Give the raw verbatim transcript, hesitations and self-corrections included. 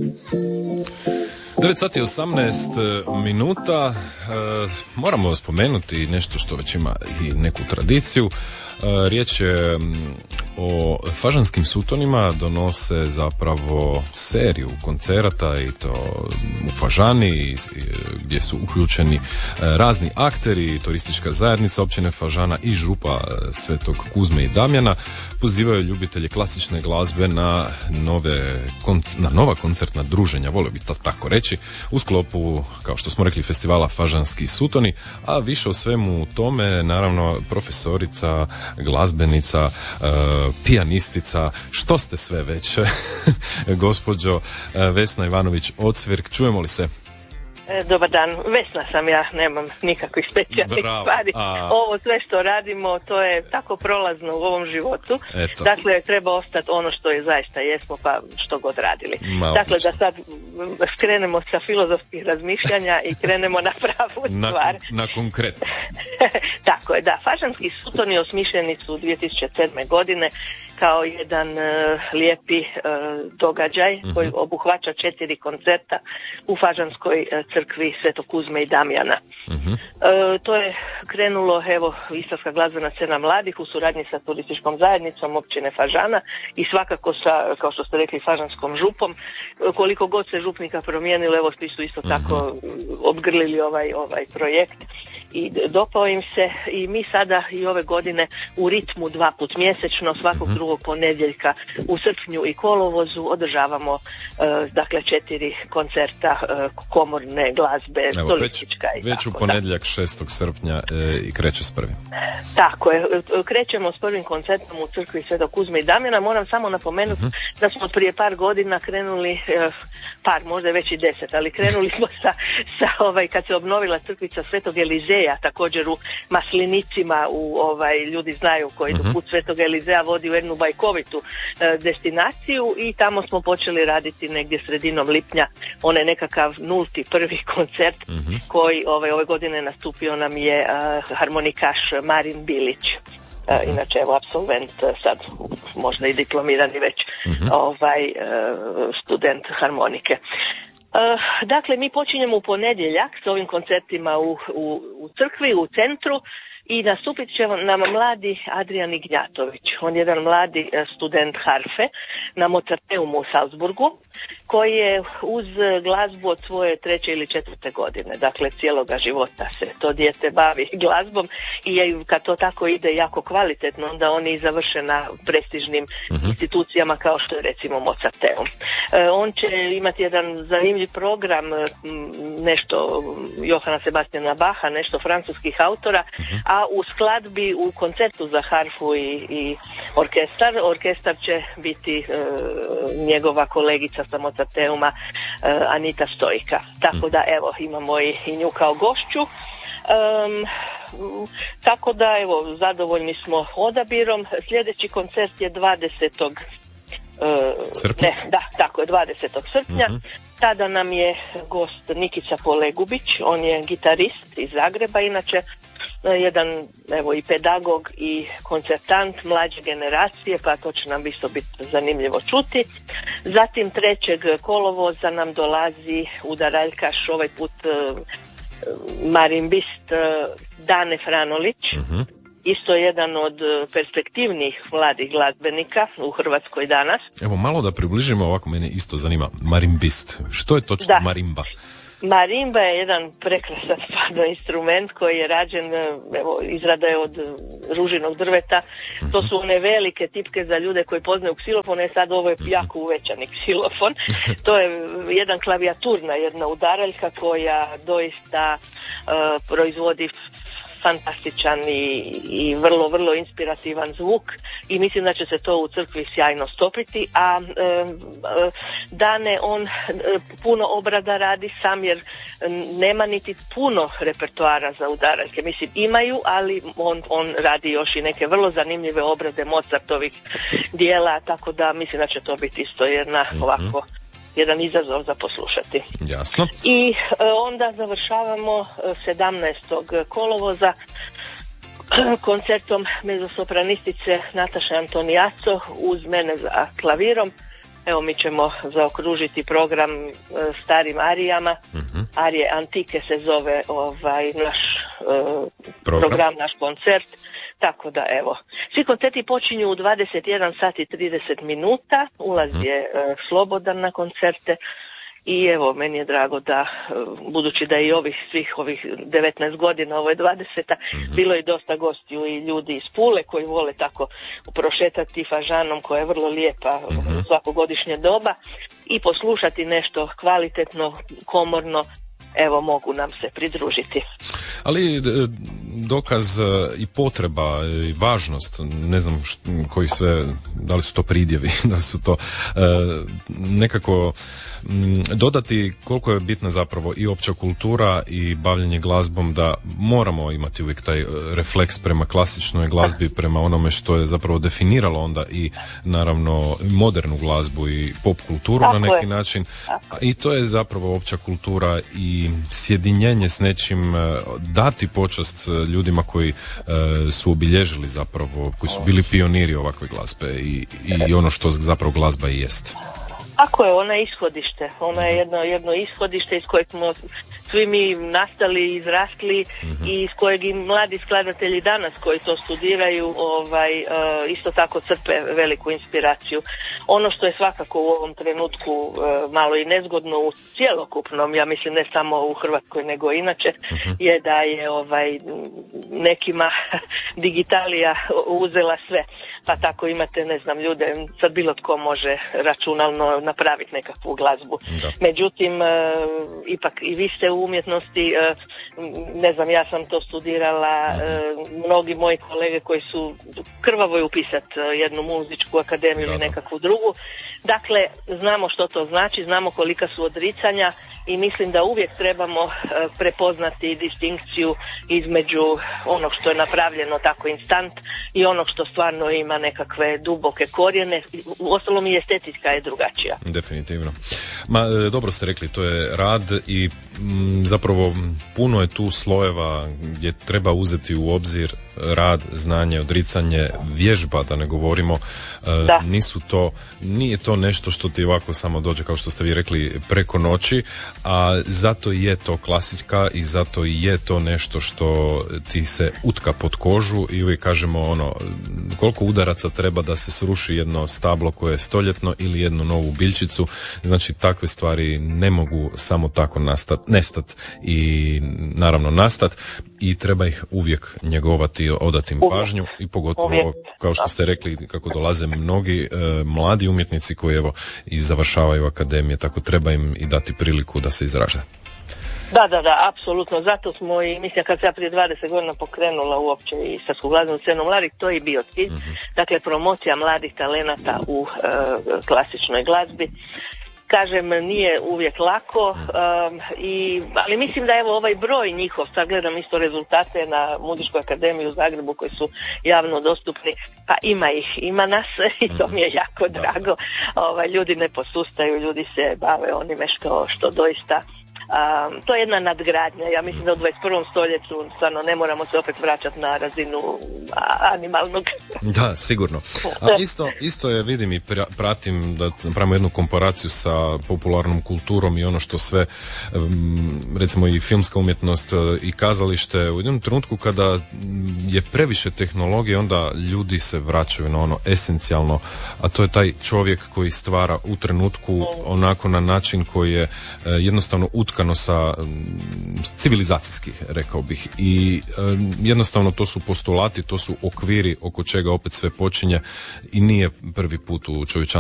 devet sati i osamnaest minuta. E, moramo spomenuti nešto što već ima i neku tradiciju. E, riječ je o Fažanskim sutonima, donose zapravo seriju koncerata i to u Fažani gdje su uključeni razni akteri, turistička zajednica općine Fažana i župa Svetog Kuzme i Damjana. Pozivaju ljubitelje klasične glazbe na nove na nova koncertna druženja, volio bi to tako reći, u sklopu, kao što smo rekli, festivala Fažanski sutoni, a više o svemu tome, naravno, profesorica, glazbenica, uh, pijanistica, što ste sve već, gospođo Vesna Ivanović-Ocvirk, čujemo li se? Dobar dan, Vesna sam ja, nemam nikakvih specijalnih stvari. A... Ovo sve što radimo, to je tako prolazno u ovom životu. Eto. Dakle, treba ostati ono što je zaista jesmo, pa što god radili. Ma, dakle, da sad skrenemo sa filozofskih razmišljanja i krenemo na pravu na, stvar. Na konkretno. Tako je, da. Fažanski sutoni osmišljeni su dvije tisuće sedme. godine kao jedan uh, lijepi uh, događaj uh-huh. koji obuhvaća četiri koncerta u Fažanskoj uh, crkvi Svetog Kuzme i Damjana. Uh-huh. Uh, to je krenulo, evo, Istarska glazbena scena mladih u suradnji sa turističkom zajednicom općine Fažana i svakako sa, kao što ste rekli, Fažanskom župom. Uh, koliko god se župnika promijenilo, evo, svi su isto uh-huh. tako obgrlili ovaj, ovaj projekt i dopao im se i mi sada i ove godine u ritmu dva put mjesečno, svakog uh-huh. drugog ponedjeljka u srpnju i kolovozu održavamo uh, dakle četiri koncerta uh, komorne glazbe, evo, solistička već, i već tako. U ponedjeljak šestog srpnja e, i kreće s prvim. Tako je, krećemo s prvim koncertom u crkvi Svetog Kuzme i Damjana. Moram samo napomenuti uh-huh. da smo prije par godina krenuli, uh, par, možda već i deset, ali krenuli smo sa, sa ovaj, kad se obnovila crkvica Svetog Elizeja, također u Maslinicima, u ovaj, ljudi znaju koji uh-huh. put Svetog Elizeja vodi u jednu bajkovitu e, destinaciju i tamo smo počeli raditi negdje sredinom lipnja onaj nekakav nulti prvi koncert uh-huh. koji ovaj, ove godine nastupio nam je uh, harmonikaš Marin Bilić. Uh, inače, evo, apsolvent, sad možda i diplomirani već uh-huh. ovaj, uh, student harmonike. Uh, dakle, mi počinjemo u ponedjeljak s ovim koncertima u, u, u crkvi, u centru, i nastupit će nam mladi Adrian Ignjatović. On je jedan mladi student harfe na Mozarteumu u Salzburgu, koji je uz glazbu od svoje treće ili četvrte godine, dakle cijeloga života se to dijete bavi glazbom i kad to tako ide jako kvalitetno, onda oni i završe na prestižnim uh-huh. institucijama kao što je recimo Mozarteum. E, on će imati jedan zanimljiv program, nešto Johana Sebastiana Bacha, nešto francuskih autora, uh-huh. a u skladbi u koncertu za harfu i, i orkestar, orkestar će biti e, njegova kolegica sa Mozarteuma, e, Anita Stojka. Tako da, evo, imamo i, i nju kao gošću. Um, tako da, evo, zadovoljni smo odabirom. Sljedeći koncert je dvadesetog Uh, ne, da, tako je, dvadesetog srpnja. Uh-huh. Tada nam je gost Nikica Polegubić, on je gitarist iz Zagreba, inače jedan, evo, i pedagog i koncertant mlađe generacije, pa to će nam isto biti zanimljivo čuti. Zatim trećeg kolovoza nam dolazi udaraljkaš, ovaj put uh, marimbist uh, Dane Franolić. Uh-huh. Isto jedan od perspektivnih mladih glazbenika u Hrvatskoj danas. Evo, malo da približimo, ovako mene isto zanima, marimbist. Što je točno da. marimba? Marimba je jedan prekrasan fado instrument koji je rađen, evo, izrada je od ružinog drveta. Mm-hmm. To su one velike tipke za ljude koji poznaju ksilofon, a sad ovo je jako uvećani ksilofon. To je jedan klavijaturna, jedna udaraljka koja doista uh, proizvodi fantastičan i, i vrlo, vrlo inspirativan zvuk i mislim da će se to u crkvi sjajno stopiti, a e, e, Dane on e, puno obrada radi sam jer nema niti puno repertoara za udaraljke. Mislim, imaju, ali on, on radi još i neke vrlo zanimljive obrade Mozartovih dijela, tako da mislim da će to biti isto jedna mm-hmm. ovako jedan izazov za poslušati. Jasno. I e, onda završavamo sedamnaestog kolovoza koncertom mezzosopranistice Nataše Antonijaco uz mene za klavirom. Evo, mi ćemo zaokružiti program e, starim arijama. Uh-huh. Arije Antike se zove ovaj naš e, program. program, naš koncert. Tako da, evo, svi koncerti počinju u dvadeset jedan sat i trideset minuta. Ulaz uh-huh. je e, slobodan na koncerte. I evo, meni je drago da, budući da i ovih svih ovih devetnaest godina, ovo je dvadeseta, mm-hmm. bilo je dosta gostiju i ljudi iz Pule koji vole tako prošetati Fažanom koja je vrlo lijepa mm-hmm. svakogodišnje doba i poslušati nešto kvalitetno, komorno, evo, mogu nam se pridružiti. Ali dokaz i potreba i važnost, ne znam št, koji sve, da li su to pridjevi, da li su to e, nekako m, dodati koliko je bitna zapravo i opća kultura i bavljenje glazbom, da moramo imati uvijek taj refleks prema klasičnoj glazbi, prema onome što je zapravo definiralo onda i naravno modernu glazbu i pop kulturu Tako na neki je. način. I to je zapravo opća kultura i sjedinjenje s nečim, dati počast ljudima koji e, su obilježili zapravo, koji su bili pioniri ovakve glazbe i, i ono što zapravo glazba i jest. Tako je, ona je ishodište. Ona je jedno, jedno ishodište iz kojeg smo svi mi nastali, izrasli mm-hmm. i iz kojeg i mladi skladatelji danas koji to studiraju ovaj, uh, isto tako crpe veliku inspiraciju. Ono što je svakako u ovom trenutku uh, malo i nezgodno u cjelokupnom, ja mislim ne samo u Hrvatskoj nego inače, mm-hmm. je da je ovaj, nekima digitalija uzela sve. Pa tako imate, ne znam, ljude, sad bilo tko može računalno napraviti nekakvu glazbu. Da. Međutim, uh, ipak i vi ste u umjetnosti, ne znam, ja sam to studirala, mnogi moji kolege koji su krvavo je upisati jednu muzičku akademiju ili nekakvu drugu. Dakle, znamo što to znači, znamo kolika su odricanja i mislim da uvijek trebamo prepoznati distinkciju između onog što je napravljeno tako instant i onog što stvarno ima nekakve duboke korijene. Uostalom i estetika je drugačija. Definitivno. Ma, dobro ste rekli, to je rad i m, zapravo puno je tu slojeva gdje treba uzeti u obzir rad, znanje, odricanje, vježba, da ne govorimo. Da. Nisu to, nije to nešto što ti ovako samo dođe, kao što ste vi rekli, preko noći, a zato je to klasika i zato je to nešto što ti se utka pod kožu i uvijek kažemo ono, koliko udaraca treba da se sruši jedno stablo koje je stoljetno ili jednu novu biljčicu. Znači, takve stvari ne mogu samo tako nastat, nestat i naravno nastat i treba ih uvijek njegovati, odati im pažnju i pogotovo, kao što ste rekli, kako dolaze mnogi e, mladi umjetnici koji evo i završavaju akademije, tako treba im i dati priliku da se izraže. Da, da, da, apsolutno. Zato smo i, mislim, kad se ja prije dvadeset godina pokrenula uopće i Istarsku glazbenu scenu mladih, to je bio cilj. Mm-hmm. Dakle, promocija mladih talenata u e, klasičnoj glazbi. Kažem, nije uvijek lako, um, i, ali mislim da evo ovaj broj njihov, sad gledam isto rezultate na Muzičkoj akademiji u Zagrebu koji su javno dostupni, pa ima ih, ima nas i to mi je jako drago. Ovaj, ljudi ne posustaju, ljudi se bave onime što, što doista Um, to je jedna nadgradnja. Ja mislim da u dvadeset prvom stoljeću stvarno ne moramo se opet vraćati na razinu a, animalnog. Da, sigurno. A isto, isto je, vidim i pratim da pravimo jednu komparaciju sa popularnom kulturom i ono što sve, um, recimo i filmska umjetnost i kazalište, u jednom trenutku kada je previše tehnologije, onda ljudi se vraćaju na ono esencijalno, a to je taj čovjek koji stvara u trenutku onako na način koji je uh, jednostavno utkano sa civilizacijskih, rekao bih, i um, jednostavno to su postulati, to su okviri oko čega opet sve počinje i nije prvi put u čovječanstvu